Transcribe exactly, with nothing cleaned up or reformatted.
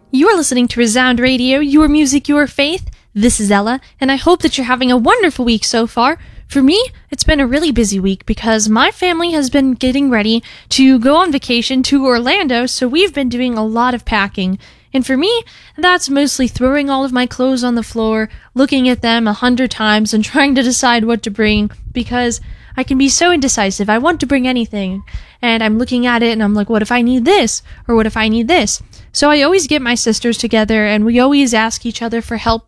You are listening to Resound Radio, your music, your faith. This is Ella, and I hope that you're having a wonderful week so far. For me, it's been a really busy week because my family has been getting ready to go on vacation to Orlando, so we've been doing a lot of packing. And for me, that's mostly throwing all of my clothes on the floor, looking at them a hundred times, and trying to decide what to bring, because I can be so indecisive. I want to bring anything, and I'm looking at it, and I'm like, what if I need this? Or what if I need this? So I always get my sisters together, and we always ask each other for help